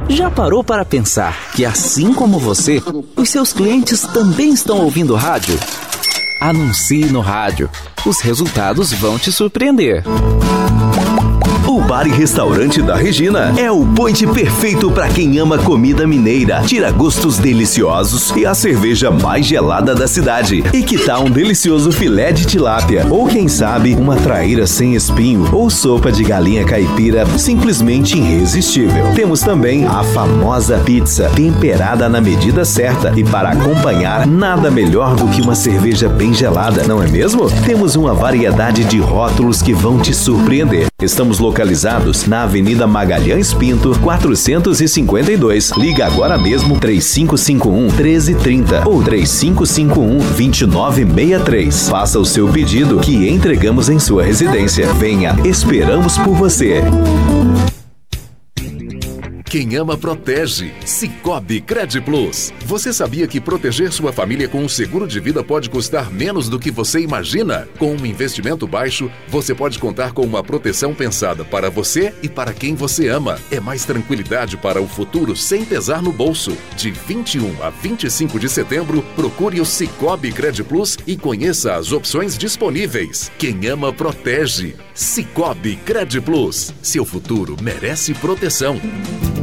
Já parou para pensar que, assim como você, os seus clientes também estão ouvindo rádio? Anuncie no rádio. Os resultados vão te surpreender. O Bar e Restaurante da Regina é o point perfeito para quem ama comida mineira, tira gostos deliciosos e a cerveja mais gelada da cidade. E que tal um delicioso filé de tilápia? Ou quem sabe, uma traíra sem espinho ou sopa de galinha caipira simplesmente irresistível. Temos também a famosa pizza, temperada na medida certa e para acompanhar, nada melhor do que uma cerveja bem gelada, não é mesmo? Temos uma variedade de rótulos que vão te surpreender. Estamos localizados na Avenida Magalhães Pinto, 452. Liga agora mesmo 3551-1330 ou 3551-2963. Faça o seu pedido que entregamos em sua residência. Venha, esperamos por você. Quem ama, protege. Sicoob Credplus. Você sabia que proteger sua família com um seguro de vida pode custar menos do que você imagina? Com um investimento baixo, você pode contar com uma proteção pensada para você e para quem você ama. É mais tranquilidade para o futuro sem pesar no bolso. De 21 a 25 de setembro, procure o Sicoob Credplus e conheça as opções disponíveis. Quem ama, protege. Sicoob Credplus. Seu futuro merece proteção.